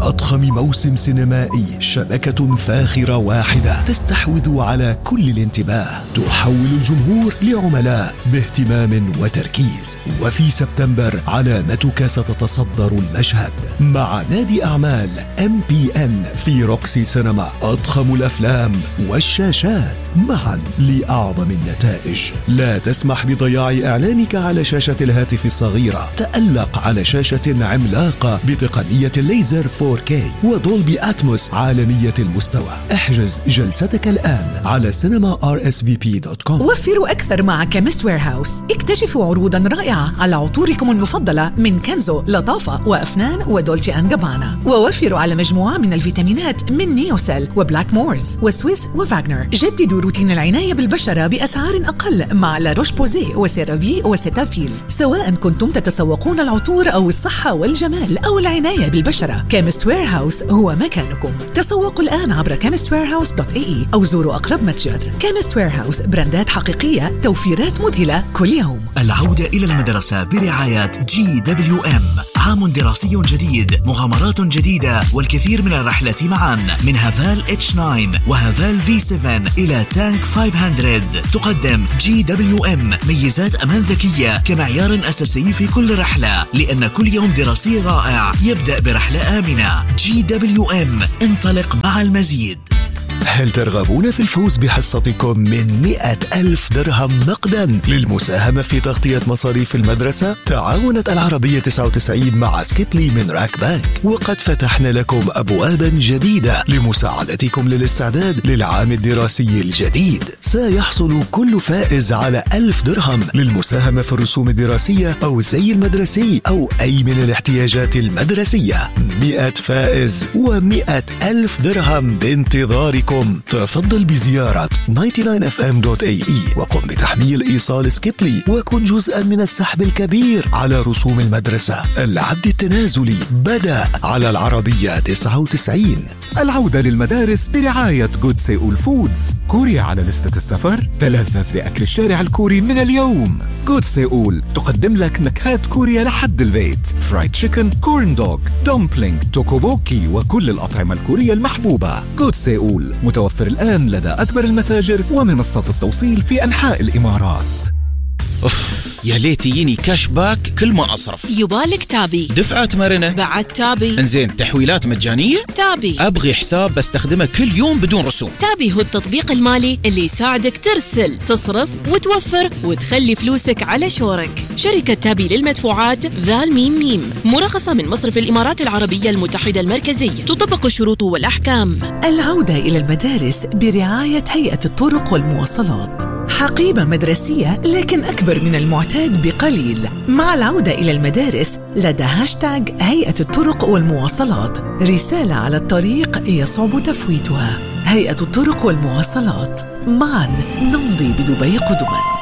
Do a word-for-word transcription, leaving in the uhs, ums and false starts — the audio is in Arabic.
أضخم موسم سينمائي، شبكة فاخرة واحدة تستحوذ على كل الانتباه، تحول الجمهور لعملاء باهتمام وتركيز. وفي سبتمبر علامتك ستتصدر المشهد مع نادي أعمال إم بي إن في روكسي سينما، أضخم الأفلام والشاشات معا لأعظم النتائج. لا تسمح بضياع إعلانك على شاشة الهاتف الصغيرة، تألق على شاشة عملاقة بتقنية الليزر فور كي ودولبي أتموس عالمية المستوى. احجز جلستك الآن على سينما آر إس في بي دوت كوم. وفروا أكثر مع كيمست ويرهاوس. اكتشفوا عروضا رائعة على عطوركم المفضلة من كنزو، لطافة وأفنان ودولتشي أند جابانا. ووفروا على مجموعة من الفيتامينات من نيوسيل وبلاك مورز وسويس وفاغنر. جددوا روتين العناية بالبشرة بأسعار أقل مع لا روش بوزي وسيرافي وسيتافيل. سواء كنتم تتسوقون العطور أو الصحة والجمال أو العناية بالبشرة، كيمست ويرهاوس هو مكانكم. تسوقوا الآن عبر كيمست ويرهاوس دوت إي إي أو زوروا أقرب متجر. كيمست ويرهاوس، براندات حقيقية، توفيرات مذهلة كل يوم. العودة إلى المدرسة برعاية جي دبليو إم. عام دراسي جديد، مغامرات جديدة والكثير من الرحلات معا، من هافال إتش تسعة وهافال في سبعة إلى تانك خمسمية. تقدم جي دبليو إم ميزات أمان ذكية كمعيار أساسي في كل رحلة، لأن كل يوم دراسي رائع يبدأ برحلة آمنة. جي دبليو إم، انطلق مع المزيد. هل ترغبون في الفوز بحصتكم من مئة ألف درهم نقدا للمساهمة في تغطية مصاريف المدرسة؟ تعاونت العربية تسعة وتسعين مع سكيبلي من راك بانك، وقد فتحنا لكم أبوابا جديدة لمساعدتكم للاستعداد للعام الدراسي الجديد. سيحصل كل فائز على ألف درهم للمساهمة في الرسوم الدراسية أو الزي المدرسي أو أي من الاحتياجات المدرسية. مئة فائز ومئة ألف درهم بانتظاركم. تفضل بزيارة تسعة وتسعين إف إم دوت إي إي وقم بتحميل إيصال سكيبلي وكن جزءا من السحب الكبير على رسوم المدرسة. العد التنازلي بدأ على العربية تسعة وتسعين. العودة للمدارس برعاية جود سيول فودز. كوريا على لستة السفر؟ تلذذ بأكل الشارع الكوري من اليوم. جود سيول تقدم لك نكهات كوريا لحد البيت، فرايد تشيكن، كورن دوغ، دومبلينج، توكوبوكي وكل الأطعمة الكورية المحبوبة. جود سيول متوفر الآن لدى أكبر المتاجر ومنصات التوصيل في أنحاء الإمارات. أوف، يا ليت يجيني كاش باك كل ما أصرف. يبالك تابي، دفعات مرنة بعد تابي. انزين، تحويلات مجانية تابي. أبغي حساب بستخدمه كل يوم بدون رسوم. تابي هو التطبيق المالي اللي يساعدك ترسل، تصرف وتوفر وتخلي فلوسك على شورك. شركة تابي للمدفوعات ذال ميم ميم، مرخصة من مصرف الإمارات العربية المتحدة المركزية، تطبق الشروط والأحكام. العودة إلى المدارس برعاية هيئة الطرق والمواصلات. حقيبة مدرسية لكن أكبر من المعتاد بقليل. مع العودة إلى المدارس لدى هاشتاج هيئة الطرق والمواصلات، رسالة على الطريق يصعب تفويتها. هيئة الطرق والمواصلات، معا نمضي بدبي قدما.